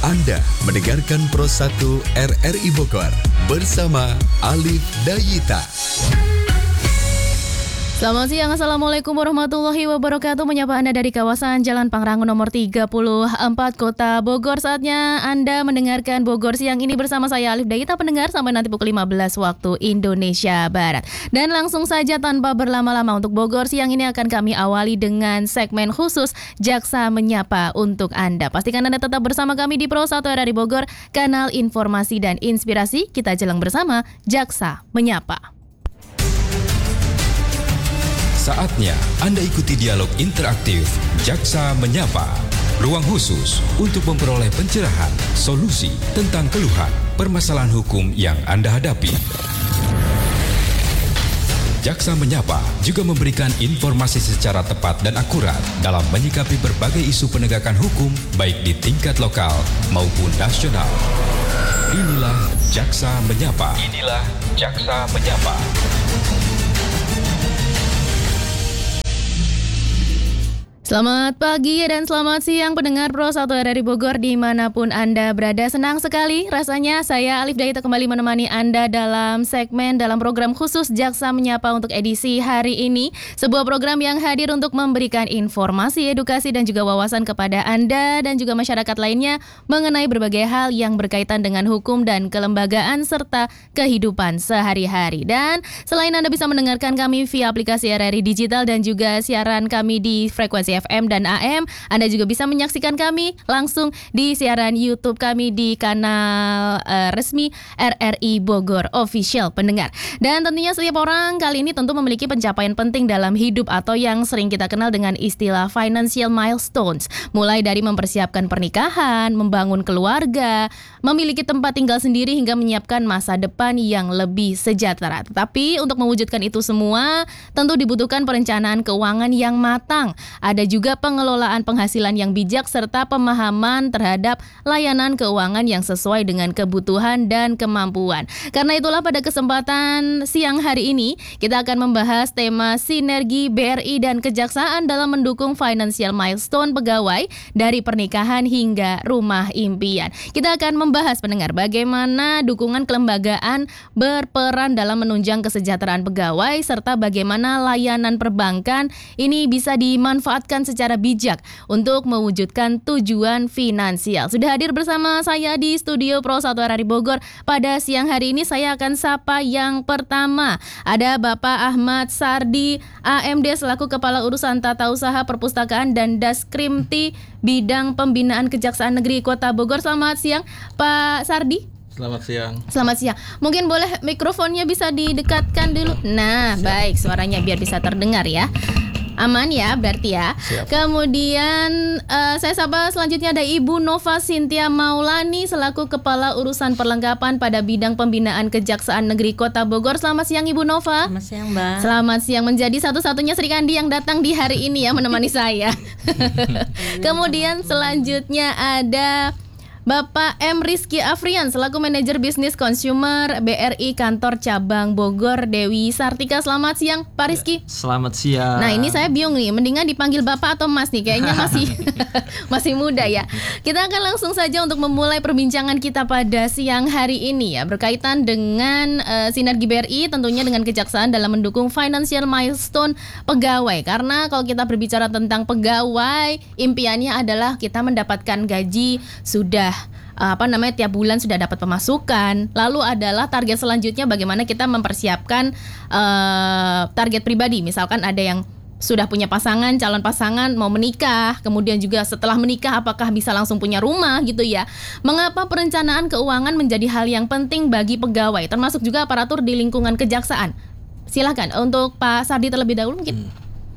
Anda mendengarkan Pro 1 RRI Bogor bersama Alif Dayita. Selamat siang, Assalamualaikum warahmatullahi wabarakatuh. Menyapa Anda dari kawasan Jalan Pangrango nomor 34 Kota Bogor. Saatnya Anda mendengarkan Bogor Siang ini bersama saya Alif Dayita, pendengar, sampai nanti pukul 15 waktu Indonesia Barat. Dan langsung saja tanpa berlama-lama, untuk Bogor Siang ini akan kami awali dengan segmen khusus Jaksa Menyapa untuk Anda. Pastikan Anda tetap bersama kami di Pro 1 RRI Bogor, kanal informasi dan inspirasi. Kita jelang bersama Jaksa Menyapa. Saatnya Anda ikuti dialog interaktif Jaksa Menyapa. Ruang khusus untuk memperoleh pencerahan, solusi tentang keluhan, permasalahan hukum yang Anda hadapi. Jaksa Menyapa juga memberikan informasi secara tepat dan akurat dalam menyikapi berbagai isu penegakan hukum baik di tingkat lokal maupun nasional. Inilah Jaksa Menyapa. Inilah Jaksa Menyapa. Selamat pagi dan selamat siang pendengar Pro 1 RRI Bogor dimanapun Anda berada. Senang sekali rasanya saya Alif Dayita kembali menemani Anda dalam program khusus Jaksa Menyapa untuk edisi hari ini. Sebuah program yang hadir untuk memberikan informasi, edukasi dan juga wawasan kepada Anda dan juga masyarakat lainnya mengenai berbagai hal yang berkaitan dengan hukum dan kelembagaan serta kehidupan sehari-hari. Dan selain Anda bisa mendengarkan kami via aplikasi RRI Digital dan juga siaran kami di frekuensi FM dan AM, Anda juga bisa menyaksikan kami langsung di siaran YouTube kami di kanal resmi RRI Bogor Official, pendengar. Dan tentunya setiap orang kali ini tentu memiliki pencapaian penting dalam hidup atau yang sering kita kenal dengan istilah financial milestones. Mulai dari mempersiapkan pernikahan, membangun keluarga, memiliki tempat tinggal sendiri hingga menyiapkan masa depan yang lebih sejahtera. Tetapi untuk mewujudkan itu semua tentu dibutuhkan perencanaan keuangan yang matang. Ada juga pengelolaan penghasilan yang bijak serta pemahaman terhadap layanan keuangan yang sesuai dengan kebutuhan dan kemampuan. Karena itulah pada kesempatan siang hari ini kita akan membahas tema sinergi BRI dan Kejaksaan dalam mendukung financial milestone pegawai dari pernikahan hingga rumah impian. Kita akan membahas, pendengar, bagaimana dukungan kelembagaan berperan dalam menunjang kesejahteraan pegawai serta bagaimana layanan perbankan ini bisa dimanfaatkan secara bijak untuk mewujudkan tujuan finansial. Sudah hadir bersama saya di studio Pro 1 RRI Bogor pada siang hari ini. Saya akan sapa yang pertama. Ada Bapak Ahmad Sardi, AMD selaku Kepala Urusan Tata Usaha Perpustakaan dan Daskrimti Bidang Pembinaan Kejaksaan Negeri Kota Bogor. Selamat siang, Pak Sardi. Selamat siang. Selamat siang. Mungkin boleh mikrofonnya bisa didekatkan dulu. Nah, baik, suaranya biar bisa terdengar ya. Aman ya berarti ya. Siap. Kemudian saya sapa selanjutnya ada Ibu Nova Sintia Maulani selaku Kepala Urusan Perlengkapan pada Bidang Pembinaan Kejaksaan Negeri Kota Bogor. Selamat siang Ibu Nova. Selamat siang Mbak. Selamat siang, menjadi satu-satunya Sri Kandi yang datang di hari ini ya menemani saya. Kemudian selanjutnya ada Bapak M. Rizky Afrian selaku Manajer Bisnis Consumer BRI Kantor Cabang Bogor. Dewi Sartika. Selamat siang Pak Rizky. Selamat siang. Nah ini saya bingung nih, mendingan dipanggil Bapak atau Mas nih, kayaknya masih muda ya. Kita akan langsung saja untuk memulai perbincangan kita pada siang hari ini ya, berkaitan dengan sinergi BRI tentunya dengan Kejaksaan dalam mendukung financial milestone pegawai. Karena kalau kita berbicara tentang pegawai, impiannya adalah kita mendapatkan gaji sudah tiap bulan sudah dapat pemasukan. Lalu adalah target selanjutnya bagaimana kita mempersiapkan target pribadi. Misalkan ada yang sudah punya pasangan, calon pasangan mau menikah, kemudian juga setelah menikah apakah bisa langsung punya rumah gitu ya. Mengapa perencanaan keuangan menjadi hal yang penting bagi pegawai, termasuk juga aparatur di lingkungan kejaksaan? Silakan untuk Pak Sardi terlebih dahulu mungkin.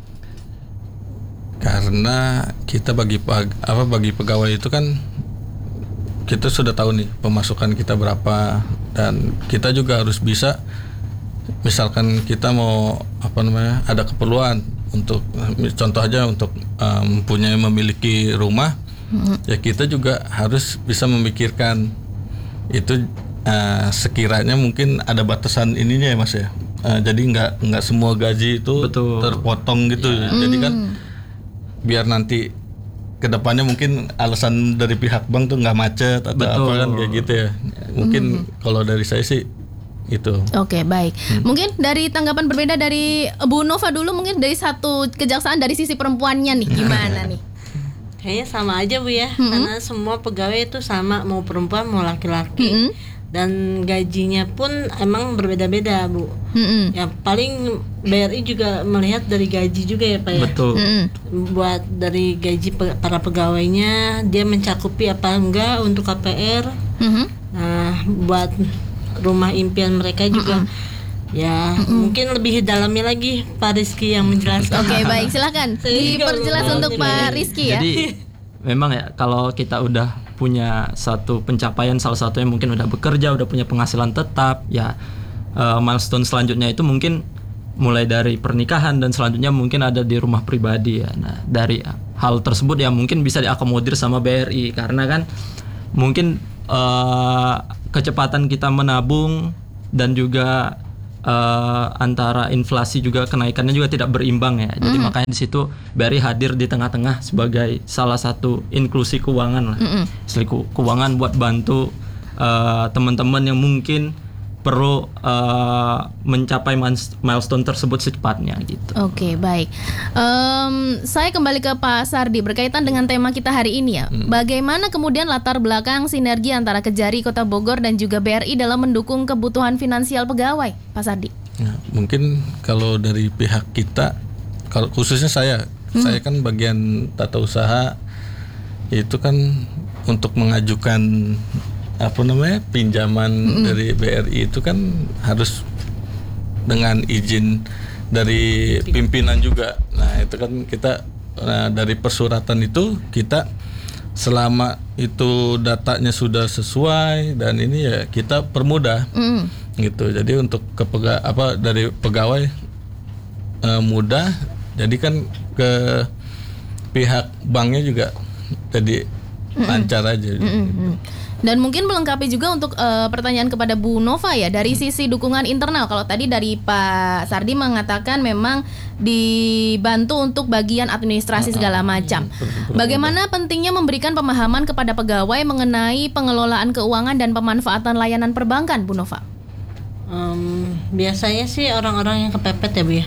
Karena kita bagi pegawai itu kan kita sudah tahu nih pemasukan kita berapa, dan kita juga harus bisa, misalkan kita mau ada keperluan untuk contoh aja untuk memiliki rumah, ya kita juga harus bisa memikirkan itu sekiranya mungkin ada batasan ininya ya Mas ya. Jadi nggak semua gaji itu terpotong gitu. Jadi kan biar nanti kedepannya mungkin alasan dari pihak bank tuh nggak macet atau Betul. apa kan kayak gitu ya. Mungkin kalau dari saya sih itu. Oke, baik. Mungkin dari tanggapan berbeda dari Bu Nova dulu, mungkin dari satu kejaksaan dari sisi perempuannya nih, gimana nih? Kayaknya sama aja Bu ya, karena semua pegawai itu sama, mau perempuan mau laki-laki, dan gajinya pun emang berbeda-beda Bu. Ya paling BRI juga melihat dari gaji juga ya Pak ya. Betul. Buat dari gaji para pegawainya, dia mencakupi apa enggak untuk KPR. Nah buat rumah impian mereka juga. Ya mungkin lebih dalamnya lagi Pak Rizky yang menjelaskan. Oke, baik, silakan diperjelas untuk Pak Rizky ya. Jadi memang ya kalau kita udah punya satu pencapaian, salah satunya mungkin udah bekerja, udah punya penghasilan tetap, ya milestone selanjutnya itu mungkin mulai dari pernikahan dan selanjutnya mungkin ada di rumah pribadi ya. Nah dari hal tersebut ya mungkin bisa diakomodir sama BRI karena kan mungkin kecepatan kita menabung dan juga antara inflasi juga kenaikannya juga tidak berimbang ya. Jadi makanya di situ BRI hadir di tengah-tengah sebagai salah satu inklusi keuangan lah. Keuangan buat bantu teman-teman yang mungkin perlu mencapai milestone tersebut secepatnya gitu. Oke, baik. Saya kembali ke Pak Sardi berkaitan dengan tema kita hari ini ya. Bagaimana kemudian latar belakang sinergi antara Kejari Kota Bogor dan juga BRI dalam mendukung kebutuhan finansial pegawai, Pak Sardi? Nah, mungkin kalau dari pihak kita, kalau khususnya saya kan bagian tata usaha itu kan untuk mengajukan pinjaman dari BRI itu kan harus dengan izin dari pimpinan juga. Nah itu kan kita dari persuratan itu kita selama itu datanya sudah sesuai dan ini ya kita permudah gitu. Jadi untuk dari pegawai mudah. Jadi kan ke pihak banknya juga jadi lancar aja. Dan mungkin melengkapi juga untuk pertanyaan kepada Bu Nova ya, dari sisi dukungan internal. Kalau tadi dari Pak Sardi mengatakan memang dibantu untuk bagian administrasi segala macam. Bagaimana pentingnya memberikan pemahaman kepada pegawai mengenai pengelolaan keuangan dan pemanfaatan layanan perbankan, Bu Nova? Biasanya sih orang-orang yang kepepet ya Bu ya.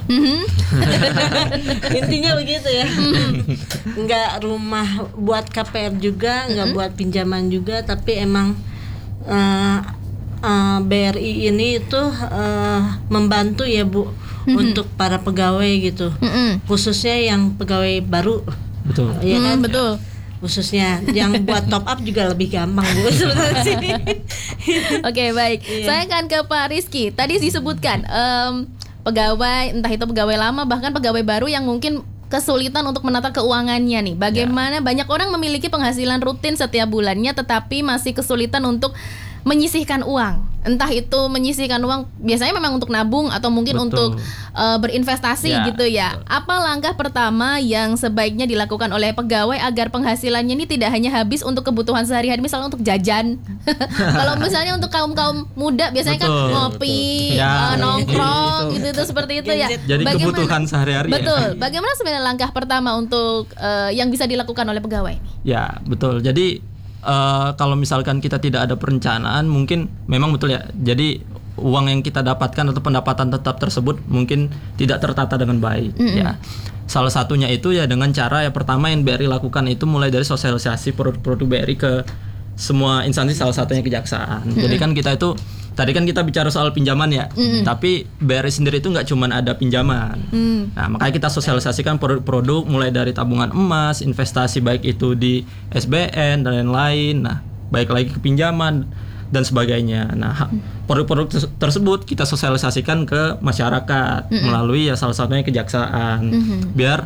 Intinya begitu ya. Nggak rumah buat KPR juga, nggak buat pinjaman juga, tapi emang BRI ini itu membantu ya Bu untuk para pegawai gitu. Khususnya yang pegawai baru. Betul. Ya kan? Betul. Khususnya yang buat top up juga lebih gampang Bu sebenarnya sih. Oke, baik. Saya akan ke Pak Rizky. Tadi disebutkan pegawai, entah itu pegawai lama bahkan pegawai baru yang mungkin kesulitan untuk menata keuangannya nih. Bagaimana banyak orang memiliki penghasilan rutin setiap bulannya tetapi masih kesulitan untuk menyisihkan uang. Entah itu menyisihkan uang biasanya memang untuk nabung atau mungkin untuk berinvestasi gitu ya. Apa langkah pertama yang sebaiknya dilakukan oleh pegawai agar penghasilannya ini tidak hanya habis untuk kebutuhan sehari-hari, misalnya untuk jajan. Kalau misalnya untuk kaum-kaum muda biasanya kan ngopi, nongkrong gitu seperti itu ya. Jadi kebutuhan sehari-hari. Betul. Bagaimana sebenarnya langkah pertama untuk yang bisa dilakukan oleh pegawai? Ya, betul. Jadi kalau misalkan kita tidak ada perencanaan, mungkin memang betul ya. Jadi uang yang kita dapatkan atau pendapatan tetap tersebut mungkin tidak tertata dengan baik. Ya, salah satunya itu ya dengan cara yang pertama yang BRI lakukan itu mulai dari sosialisasi produk-produk BRI ke semua instansi, salah satunya kejaksaan. Jadi kan kita itu tadi kan kita bicara soal pinjaman ya, tapi BRI sendiri itu nggak cuma ada pinjaman. Nah makanya kita sosialisasikan produk-produk mulai dari tabungan emas, investasi baik itu di SBN dan lain-lain. Nah baik lagi ke pinjaman dan sebagainya. Nah produk-produk tersebut kita sosialisasikan ke masyarakat melalui ya salah satunya kejaksaan. Biar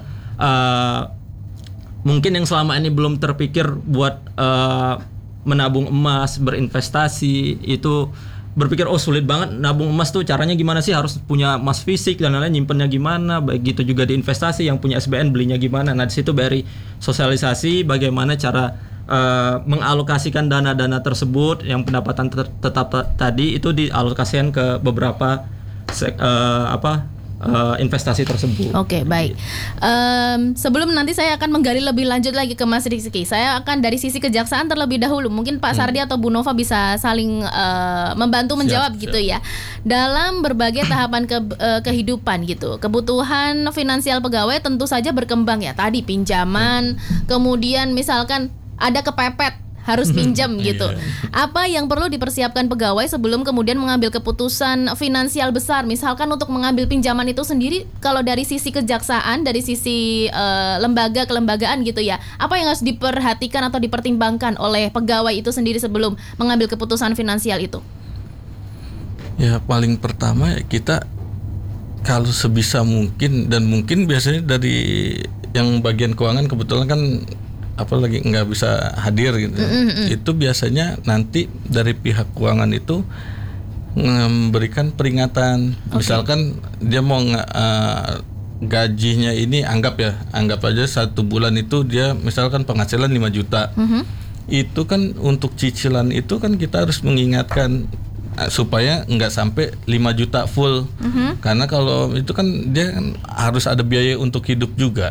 mungkin yang selama ini belum terpikir buat menabung emas, berinvestasi itu berpikir sulit banget nabung emas tuh caranya gimana sih, harus punya emas fisik dan lain-lain, nyimpennya gimana, baik gitu juga di investasi yang punya SBN belinya gimana. Nah di situ BRI sosialisasi bagaimana cara mengalokasikan dana-dana tersebut yang pendapatan tetap tadi itu dialokasikan ke beberapa investasi tersebut. Oke, baik. Sebelum nanti saya akan menggali lebih lanjut lagi ke Mas Rizky, saya akan dari sisi kejaksaan terlebih dahulu. Mungkin Pak Sardi atau Bu Nova bisa saling membantu menjawab gitu ya. Dalam berbagai tahapan kehidupan gitu, kebutuhan finansial pegawai tentu saja berkembang ya. Tadi pinjaman, kemudian misalkan ada kepepet, harus pinjam gitu. Apa yang perlu dipersiapkan pegawai sebelum kemudian mengambil keputusan finansial besar, misalkan untuk mengambil pinjaman itu sendiri? Kalau dari sisi kejaksaan, dari sisi lembaga kelembagaan gitu ya, apa yang harus diperhatikan atau dipertimbangkan oleh pegawai itu sendiri sebelum mengambil keputusan finansial itu? Ya, paling pertama kita kalau sebisa mungkin, dan mungkin biasanya dari yang bagian keuangan kebetulan kan apalagi nggak bisa hadir gitu. Itu biasanya nanti dari pihak keuangan itu memberikan peringatan. Misalkan dia mau gajinya ini anggap aja 1 bulan itu dia misalkan penghasilan 5 juta. Itu kan untuk cicilan itu kan kita harus mengingatkan supaya nggak sampai 5 juta full. Karena kalau itu kan dia kan harus ada biaya untuk hidup juga.